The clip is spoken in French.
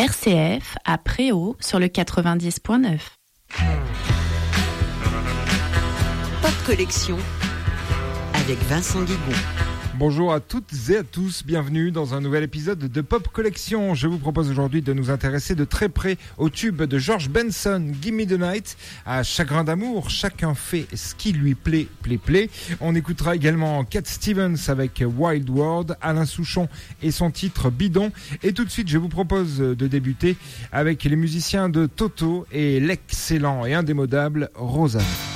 RCF à Préau sur le 90.9. Pop Collection avec Vincent Guigon. Bonjour à toutes et à tous, bienvenue dans un nouvel épisode de Pop Collection. Je vous propose aujourd'hui de nous intéresser de très près au tube de George Benson, Gimme the Night. À Chagrin d'amour, chacun fait ce qui lui plaît. On écoutera également Cat Stevens avec Wild World, Alain Souchon et son titre Bidon. Et tout de suite, je vous propose de débuter avec les musiciens de Toto et l'excellent et indémodable Rosanna.